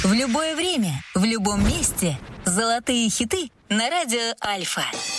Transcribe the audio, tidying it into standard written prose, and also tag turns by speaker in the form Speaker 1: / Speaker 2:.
Speaker 1: В любое время, в любом месте. Золотые хиты на радио Альфа.